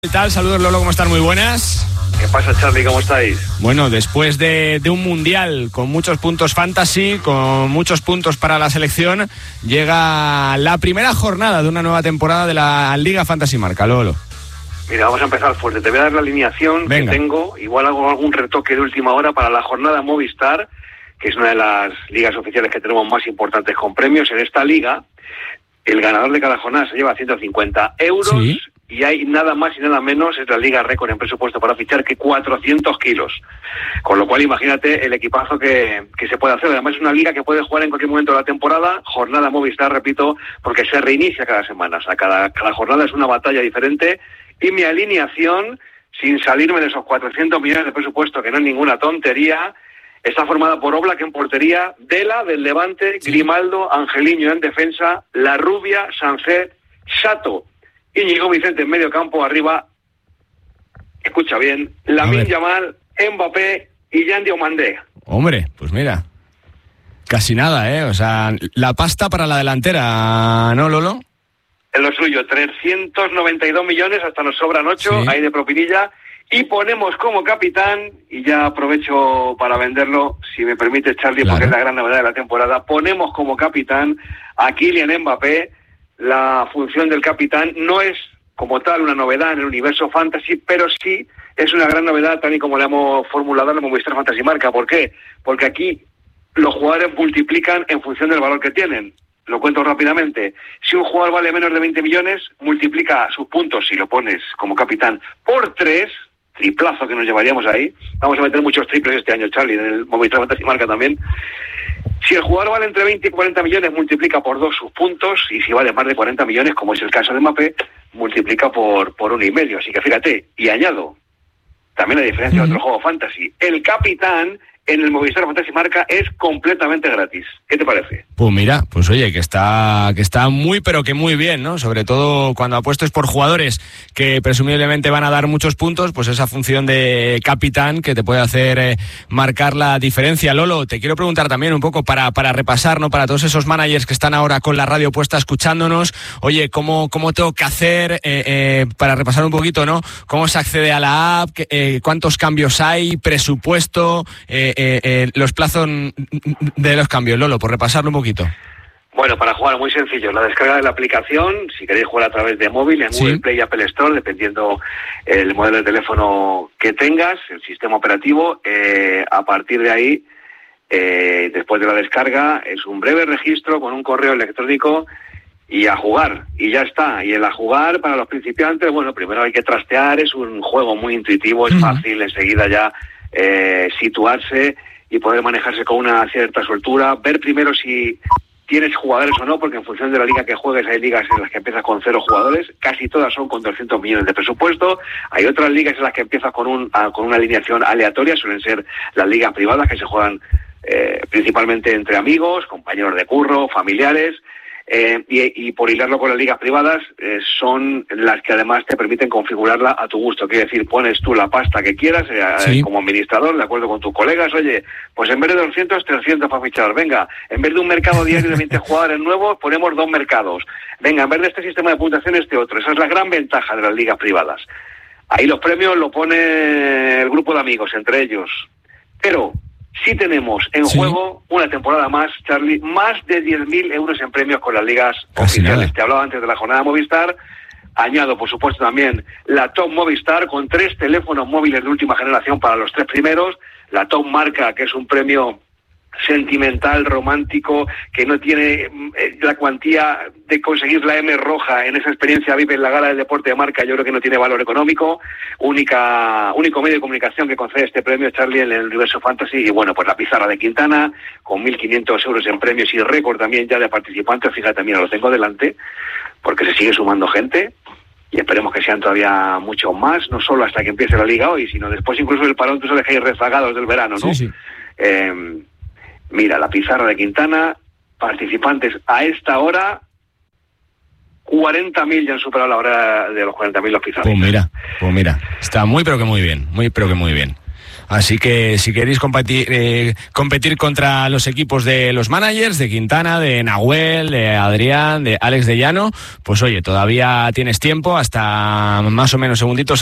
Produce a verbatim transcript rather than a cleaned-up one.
¿Qué tal? Saludos, Lolo, ¿cómo están? Muy buenas. ¿Qué pasa, Charlie? ¿Cómo estáis? Bueno, después de, de un mundial con muchos puntos fantasy, con muchos puntos para la selección, llega la primera jornada de una nueva temporada de la Liga Fantasy Marca, Lolo. Mira, vamos a empezar fuerte. Te voy a dar la alineación Venga. que tengo. Igual hago algún retoque de última hora para la jornada Movistar, que es una de las ligas oficiales que tenemos más importantes con premios. En esta liga, el ganador de cada jornada se lleva ciento cincuenta euros. ¿Sí? Y hay nada más y nada menos, es la Liga Récord en presupuesto para fichar, que cuatrocientos kilos. Con lo cual, imagínate el equipazo que, que se puede hacer. Además, es una liga que puede jugar en cualquier momento de la temporada. Jornada Movistar, repito, porque se reinicia cada semana. O sea, cada, cada jornada es una batalla diferente. Y mi alineación, sin salirme de esos cuatrocientos millones de presupuesto, que no es ninguna tontería, está formada por Oblak en portería, Dela del Levante, sí. Grimaldo, Angeliño en defensa, La Rubia, Sancet, Sato, Íñigo Vicente en medio campo, arriba, escucha bien, Lamine Yamal, Mbappé y Yan Diomandé. Hombre, pues mira, casi nada, ¿eh? O sea, la pasta para la delantera, ¿no, Lolo? En lo suyo, trescientos noventa y dos millones, hasta nos sobran ocho, sí. Ahí de propinilla, y ponemos como capitán, y ya aprovecho para venderlo, si me permite, Charlie, claro, porque es la gran novedad de la temporada, ponemos como capitán a Kylian Mbappé. La función del capitán no es como tal una novedad en el universo fantasy, pero sí es una gran novedad tal y como la hemos formulado en la Movistar Fantasy Marca. ¿Por qué? Porque aquí los jugadores multiplican en función del valor que tienen. Lo cuento rápidamente. Si un jugador vale menos de veinte millones, multiplica sus puntos, si lo pones como capitán, por tres, triplazo que nos llevaríamos ahí. Vamos a meter muchos triples este año, Charlie, en el Movistar Fantasy Marca también. Si el jugador vale entre veinte y cuarenta millones, multiplica por dos sus puntos, y si vale más de cuarenta millones, como es el caso de Mbappé, multiplica por, por uno y medio. Así que fíjate, y añado, también la diferencia uh-huh. de otro juego fantasy, el capitán en el Movistar Fantasy Marca es completamente gratis. ¿Qué te parece? Pues mira, pues oye, que está que está muy pero que muy bien, ¿no? Sobre todo cuando apuestes por jugadores que presumiblemente van a dar muchos puntos, pues esa función de capitán que te puede hacer eh, marcar la diferencia. Lolo, te quiero preguntar también un poco para, para repasar, ¿no? Para todos esos managers que están ahora con la radio puesta escuchándonos, oye, ¿cómo, cómo tengo que hacer eh, eh, para repasar un poquito, ¿no? ¿Cómo se accede a la app? Eh, ¿Cuántos cambios hay? ¿Presupuesto? Eh, Eh, eh, los plazos de los cambios, Lolo, por repasarlo un poquito. Bueno, para jugar muy sencillo, la descarga de la aplicación, si queréis jugar a través de móvil, en sí. Google Play y Apple Store, dependiendo el modelo de teléfono que tengas, el sistema operativo, eh, a partir de ahí, eh, después de la descarga, es un breve registro con un correo electrónico y a jugar, y ya está. Y el a jugar, para los principiantes, bueno, primero hay que trastear, es un juego muy intuitivo, es fácil, enseguida ya Eh, situarse y poder manejarse con una cierta soltura, ver primero si tienes jugadores o no, porque en función de la liga que juegues hay ligas en las que empiezas con cero jugadores, casi todas son con doscientos millones de presupuesto, hay otras ligas en las que empiezas con un a, con una alineación aleatoria, suelen ser las ligas privadas que se juegan eh, principalmente entre amigos, compañeros de curro, familiares. Eh, y, y por hilarlo con las ligas privadas, eh, son las que además te permiten configurarla a tu gusto. Quiere decir, pones tú la pasta que quieras eh, sí. como administrador, de acuerdo con tus colegas. Oye, pues en vez de doscientos, trescientos para fichar. Venga, en vez de un mercado diario de veinte jugadores nuevos, ponemos dos mercados. Venga, en vez de este sistema de puntuación, este otro. Esa es la gran ventaja de las ligas privadas. Ahí los premios lo pone el grupo de amigos, entre ellos. Pero sí tenemos en sí. juego una temporada más, Charlie, más de diez mil euros en premios con las ligas Casi oficiales. Nada. Te hablaba antes de la jornada Movistar. Añado, por supuesto, también la Top Movistar con tres teléfonos móviles de última generación para los tres primeros. La Top Marca, que es un premio sentimental, romántico, que no tiene eh, la cuantía de conseguir la M roja en esa experiencia V I P en la gala del deporte de marca. Yo creo que no tiene valor económico. Única, único medio de comunicación que concede este premio, Charlie, en el universo fantasy. Y bueno, pues la pizarra de Quintana, con mil quinientos euros en premios y récord también ya de participantes. Fíjate, mira, lo tengo delante, porque se sigue sumando gente. Y esperemos que sean todavía mucho más, no solo hasta que empiece la liga hoy, sino después incluso del parón, tú sabes que hay rezagados del verano, ¿no? Sí, sí. Eh, Mira, la pizarra de Quintana, participantes a esta hora, cuarenta mil ya han superado la hora de los cuarenta mil los pizarros. Pues mira, pues mira, está muy pero que muy bien, muy pero que muy bien. Así que si queréis competir, eh, competir contra los equipos de los managers, de Quintana, de Nahuel, de Adrián, de Alex de Llano, pues oye, todavía tienes tiempo hasta más o menos segunditos